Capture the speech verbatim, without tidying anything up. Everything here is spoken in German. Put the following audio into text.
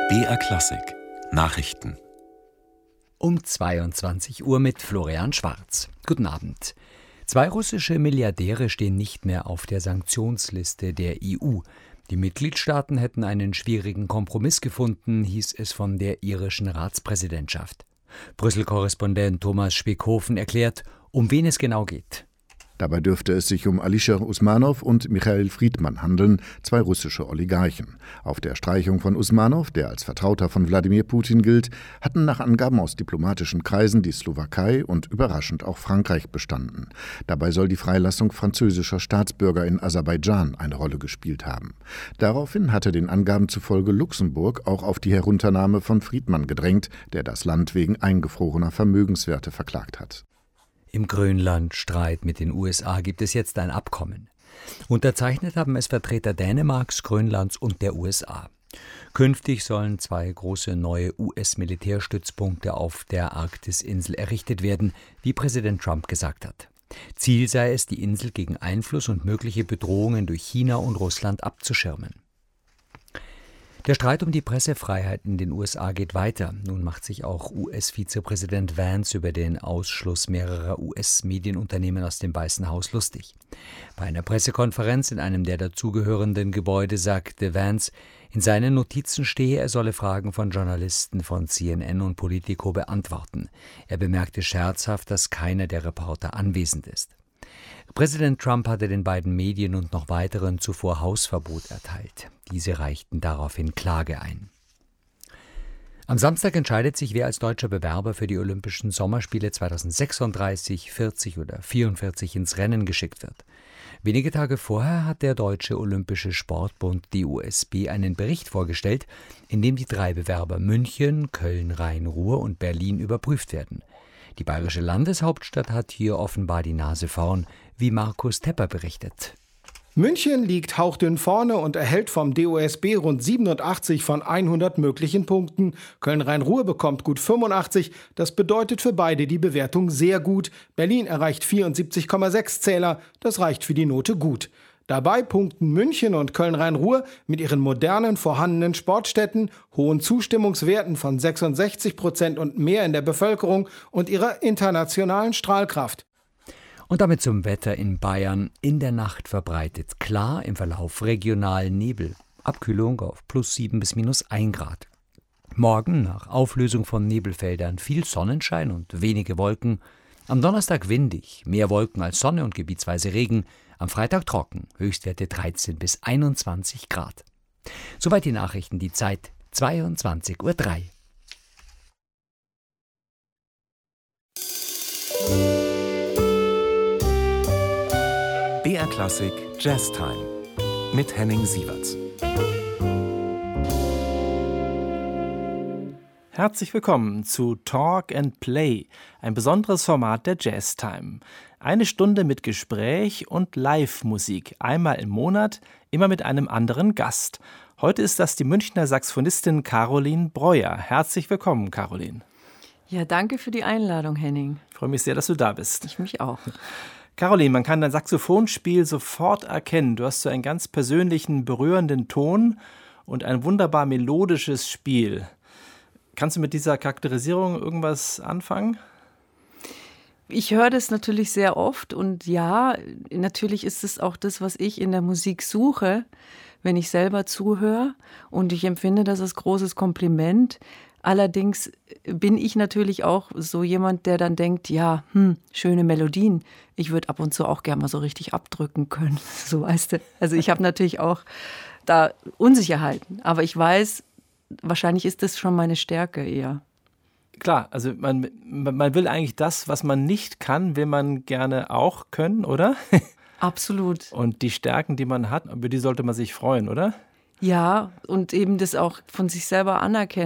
B R Klassik Nachrichten Um zweiundzwanzig Uhr mit Florian Schwarz. Guten Abend. Zwei russische Milliardäre stehen nicht mehr auf der Sanktionsliste der E U. Die Mitgliedstaaten hätten einen schwierigen Kompromiss gefunden, hieß es von der irischen Ratspräsidentschaft. Brüssel-Korrespondent Thomas Spiekhofen erklärt, um wen es genau geht. Dabei dürfte es sich um Alisher Usmanow und Michail Friedman handeln, zwei russische Oligarchen. Auf der Streichung von Usmanow, der als Vertrauter von Wladimir Putin gilt, hatten nach Angaben aus diplomatischen Kreisen die Slowakei und überraschend auch Frankreich bestanden. Dabei soll die Freilassung französischer Staatsbürger in Aserbaidschan eine Rolle gespielt haben. Daraufhin hatte den Angaben zufolge Luxemburg auch auf die Herunternahme von Friedman gedrängt, der das Land wegen eingefrorener Vermögenswerte verklagt hat. Im Grönlandstreit mit den U S A gibt es jetzt ein Abkommen. Unterzeichnet haben es Vertreter Dänemarks, Grönlands und der U S A. Künftig sollen zwei große neue U S-Militärstützpunkte auf der Arktisinsel errichtet werden, wie Präsident Trump gesagt hat. Ziel sei es, die Insel gegen Einfluss und mögliche Bedrohungen durch China und Russland abzuschirmen. Der Streit um die Pressefreiheit in den U S A geht weiter. Nun macht sich auch U S-Vizepräsident Vance über den Ausschluss mehrerer U S-Medienunternehmen aus dem Weißen Haus lustig. Bei einer Pressekonferenz in einem der dazugehörenden Gebäude sagte Vance, in seinen Notizen stehe, er solle Fragen von Journalisten von C N N und Politico beantworten. Er bemerkte scherzhaft, dass keiner der Reporter anwesend ist. Präsident Trump hatte den beiden Medien und noch weiteren zuvor Hausverbot erteilt. Diese reichten daraufhin Klage ein. Am Samstag entscheidet sich, wer als deutscher Bewerber für die Olympischen Sommerspiele zweitausendsechsunddreißig, vierzig oder vierundvierzig ins Rennen geschickt wird. Wenige Tage vorher hat der Deutsche Olympische Sportbund, D O S B, einen Bericht vorgestellt, in dem die drei Bewerber München, Köln, Rhein-Ruhr und Berlin überprüft werden. Die bayerische Landeshauptstadt hat hier offenbar die Nase vorn, wie Markus Tepper berichtet. München liegt hauchdünn vorne und erhält vom D O S B rund siebenundachtzig von hundert möglichen Punkten. Köln-Rhein-Ruhr bekommt gut fünfundachtzig. Das bedeutet für beide die Bewertung sehr gut. Berlin erreicht vierundsiebzig Komma sechs Zähler. Das reicht für die Note gut. Dabei punkten München und Köln-Rhein-Ruhr mit ihren modernen vorhandenen Sportstätten, hohen Zustimmungswerten von sechsundsechzig Prozent und mehr in der Bevölkerung und ihrer internationalen Strahlkraft. Und damit zum Wetter in Bayern. In der Nacht verbreitet klar, im Verlauf regional Nebel. Abkühlung auf plus sieben bis minus ein Grad. Morgen nach Auflösung von Nebelfeldern viel Sonnenschein und wenige Wolken. Am Donnerstag windig, mehr Wolken als Sonne und gebietsweise Regen. Am Freitag trocken, Höchstwerte dreizehn bis einundzwanzig Grad. Soweit die Nachrichten, die Zeit zweiundzwanzig Uhr drei. B R Klassik Jazztime mit Henning Sieverts. Herzlich willkommen zu Talk and Play, ein besonderes Format der Jazztime. Eine Stunde mit Gespräch und Live-Musik, einmal im Monat, immer mit einem anderen Gast. Heute ist das die Münchner Saxophonistin Caroline Breuer. Herzlich willkommen, Caroline. Ja, danke für die Einladung, Henning. Ich freue mich sehr, dass du da bist. Ich mich auch. Caroline, man kann dein Saxophonspiel sofort erkennen. Du hast so einen ganz persönlichen, berührenden Ton und ein wunderbar melodisches Spiel. Kannst du mit dieser Charakterisierung irgendwas anfangen? Ich höre das natürlich sehr oft und ja, natürlich ist es auch das, was ich in der Musik suche, wenn ich selber zuhöre, und ich empfinde das als großes Kompliment. Allerdings bin ich natürlich auch so jemand, der dann denkt, ja, hm, schöne Melodien. Ich würde ab und zu auch gerne mal so richtig abdrücken können. So, weißt du. Also ich habe natürlich auch da Unsicherheiten, aber ich weiß, wahrscheinlich ist das schon meine Stärke eher. Klar, also man, man will eigentlich das, was man nicht kann, will man gerne auch können, oder? Absolut. Und die Stärken, die man hat, über die sollte man sich freuen, oder? Ja, und eben das auch von sich selber anerkennen.